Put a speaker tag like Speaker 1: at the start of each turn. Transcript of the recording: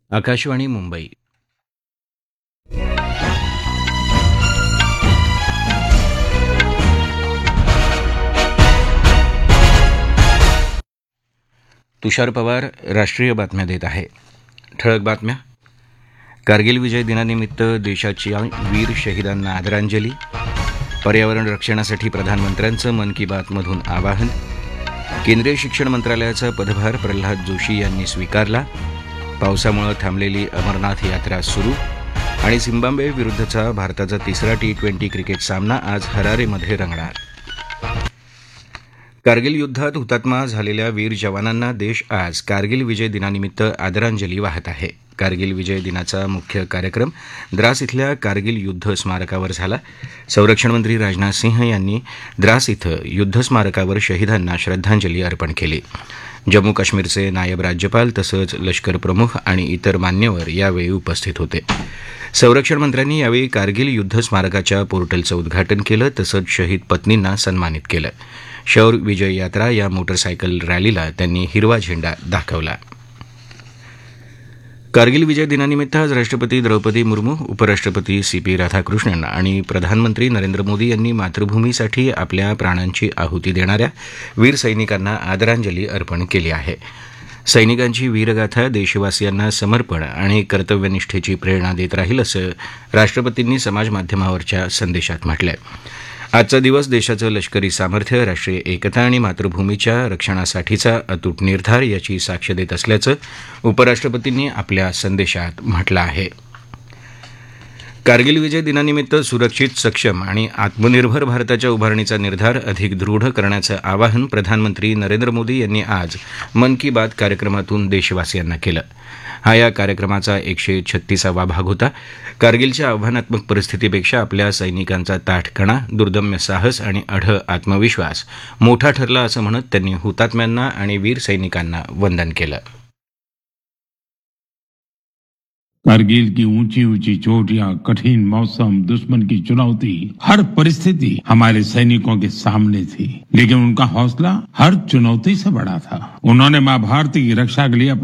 Speaker 1: आकाशवाणी मुंबई. तुषार पवार राष्ट्रीय बातम्या देत आहे. ठळक बातम्या. कारगिल विजय दिनानिमित्त देशाच्या वीर शहीदांना आदरांजली. पर्यावरण रक्षणासाठी प्रधानमंत्र्यांचं मन की बातमधून आवाहन. केंद्रीय शिक्षण मंत्रालयाचा पदभार प्रल्हाद जोशी यांनी स्वीकारला. पावसामुळे थांबलेली अमरनाथ यात्रा सुरू. आणि झिम्बाब्वे विरुद्धचा भारताचा तिसरा T20 क्रिकेट सामना आज हरारेमध्ये रंगणार. कारगिल युद्धात हुतात्मा झालेल्या वीर जवानांना देश आज कारगिल विजय दिनानिमित्त आदरांजली वाहत आहे. कारगिल विजय दिनाचा मुख्य कार्यक्रम द्रास इथल्या कारगिल युद्ध स्मारकावर झाला. संरक्षण मंत्री राजनाथ सिंह यांनी द्रास इथं युद्ध स्मारकावर शहीदांना श्रद्धांजली अर्पण केली. जम्मू काश्मीरचे नायब राज्यपाल तसंच लष्कर प्रमुख आणि इतर मान्यवर यावेळी उपस्थित होते. संरक्षण मंत्र्यांनी यावेळी कारगिल युद्ध स्मारकाच्या पोर्टलचं उद्घाटन केलं तसंच शहीद पत्नींना सन्मानित केलं. शौर्य विजय यात्रा या मोटरसायकल रॅलीला त्यांनी हिरवा झेंडा दाखवला. कारगिल विजय दिनानिमित्त आज राष्ट्रपती द्रौपदी मुर्मू, उपराष्ट्रपती CP राधाकृष्णन आणि प्रधानमंत्री नरेंद्र मोदी यांनी मातृभूमीसाठी आपल्या प्राणांची आहुती देणाऱ्या वीर सैनिकांना आदरांजली अर्पण केली आहे. सैनिकांची वीरगाथा देशवासियांना समर्पण आणि कर्तव्यनिष्ठेची प्रेरणा देत राहील असं राष्ट्रपतींनी समाजमाध्यमावरच्या संदेशात म्हटलंय. आजचा दिवस देशाचं लष्करी सामर्थ्य, राष्ट्रीय एकता आणि मातृभूमीच्या रक्षणासाठीचा अतूट निर्धार याची साक्ष देत असल्याचं उपराष्ट्रपतींनी आपल्या संदेशात म्हटलं आहे. कारगिल विजय दिनानिमित्त सुरक्षित, सक्षम आणि आत्मनिर्भर भारताच्या उभारणीचा निर्धार अधिक दृढ करण्याचं आवाहन प्रधानमंत्री नरेंद्र मोदी यांनी आज मन की बात कार्यक्रमातून देशवासियांना केलं. हा या कार्यक्रमाचा 136वा भाग होता. कारगिलच्या आव्हानात्मक परिस्थितीपेक्षा आपल्या सैनिकांचा ताठकणा, दुर्दम्य साहस आणि अढळ आत्मविश्वास मोठा ठरला असं म्हणत त्यांनी हुतात्म्यांना आणि वीर सैनिकांना वंदन केलं.
Speaker 2: कारगिल की ऊंची ऊंची चोटियां, कठिन मौसम, दुश्मन की चुनौती, हर परिस्थिति हमारे सैनिकों के सामने थी, लेकिन उनका हौसला हर चुनौती से बड़ा था. उन्होंने मां भारती की रक्षा के लिए